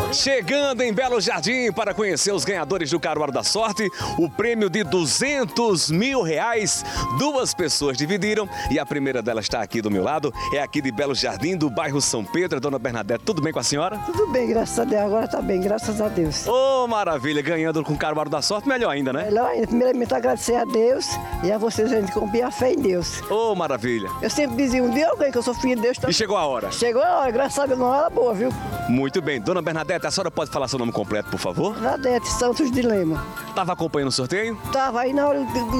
Chegando em Belo Jardim para conhecer os ganhadores do Caruaru da Sorte, o prêmio de R$200 mil. Duas pessoas dividiram e a primeira delas está aqui do meu lado, é aqui de Belo Jardim, do bairro São Pedro, a dona Bernadette. Tudo bem com a senhora? Tudo bem, graças a Deus. Agora tá bem, graças a Deus. Ô, maravilha, ganhando com o Caruaru da Sorte, melhor ainda, né? Melhor ainda, primeiramente agradecer a Deus e a vocês, gente, com a fé em Deus. Ô, maravilha. Eu sempre dizia, um dia eu ganho, que eu sou filho de Deus. E chegou a hora? Chegou a hora, graças a Deus, uma hora boa, viu? Muito bem. Dona Bernadette, a senhora pode falar seu nome completo, por favor? Bernadette Santos de Lema. Tava acompanhando o sorteio? Tava aí na hora